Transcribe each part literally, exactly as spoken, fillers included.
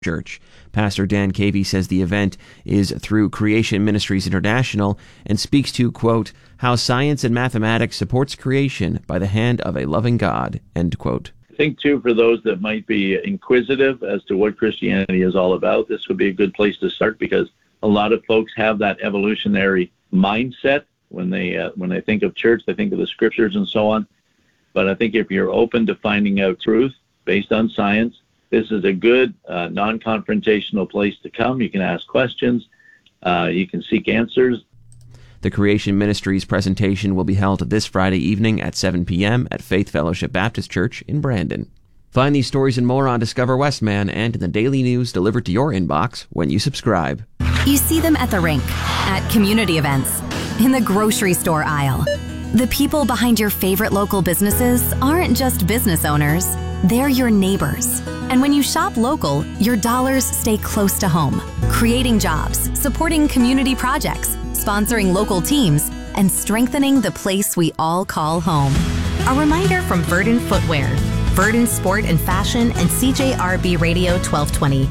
Church. Pastor Dan Cavey says the event is through Creation Ministries International and speaks to, quote, how science and mathematics supports creation by the hand of a loving God, end quote. I think, too, for those that might be inquisitive as to what Christianity is all about, this would be a good place to start, because a lot of folks have that evolutionary mindset. When they uh, when they think of church, they think of the scriptures and so on. But I think if you're open to finding out truth based on science, this is a good uh, non-confrontational place to come. You can ask questions. Uh, you can seek answers. The Creation Ministries presentation will be held this Friday evening at seven p.m. at Faith Fellowship Baptist Church in Brandon. Find these stories and more on Discover Westman and in the daily news delivered to your inbox when you subscribe. You see them at the rink, at community events, in the grocery store aisle. The people behind your favorite local businesses aren't just business owners, they're your neighbors. And when you shop local, your dollars stay close to home, creating jobs, supporting community projects, sponsoring local teams, and strengthening the place we all call home. A reminder from Verdon Footwear, Verdon Sport and Fashion, and C J R B Radio twelve twenty.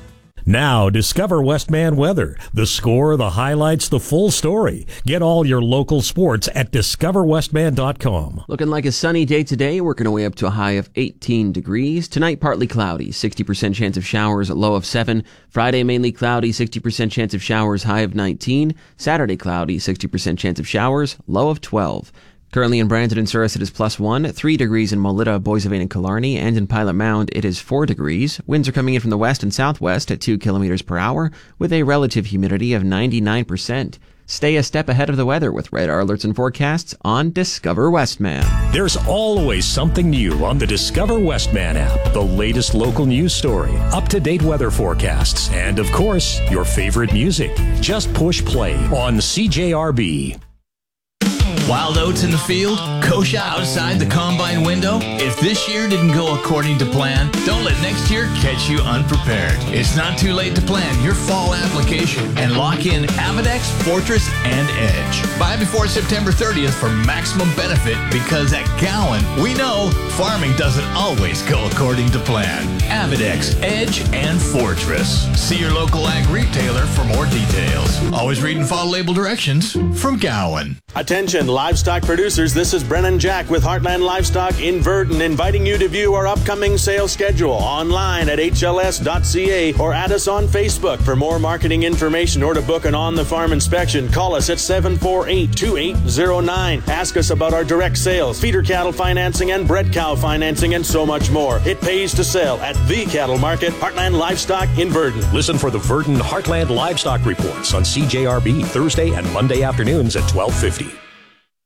Now, Discover Westman weather. The score, the highlights, the full story. Get all your local sports at discover westman dot com. Looking like a sunny day today, working our way up to a high of eighteen degrees. Tonight, partly cloudy, sixty percent chance of showers, low of seven. Friday, mainly cloudy, sixty percent chance of showers, high of nineteen. Saturday, cloudy, sixty percent chance of showers, low of twelve. Currently in Brandon and Surrey, it is plus one, three degrees in Molita, Boissevain, and Killarney, and in Pilot Mound, it is four degrees. Winds are coming in from the west and southwest at two kilometers per hour, with a relative humidity of ninety-nine percent. Stay a step ahead of the weather with radar alerts and forecasts on Discover Westman. There's always something new on the Discover Westman app. The latest local news story, up-to-date weather forecasts, and, of course, your favorite music. Just push play on C J R B. Wild oats in the field, kosher outside the combine window. If this year didn't go according to plan, don't let next year catch you unprepared. It's not too late to plan your fall application and lock in Avedex, Fortress, and Edge. Buy before September thirtieth for maximum benefit, because at Gowan, we know farming doesn't always go according to plan. Avedex, Edge, and Fortress. See your local ag retailer for more details. Always read and follow label directions from Gowan. Attention, livestock producers, this is Brennan Jack with Heartland Livestock in Verdon, inviting you to view our upcoming sales schedule online at H L S dot C A or add us on Facebook. For more marketing information or to book an on-the-farm inspection, call us at seven four eight, two eight zero nine. Ask us about our direct sales, feeder cattle financing, and bred cow financing, and so much more. It pays to sell at the cattle market, Heartland Livestock in Verdon. Listen for the Verdon Heartland Livestock Reports on C J R B Thursday and Monday afternoons at twelve fifty.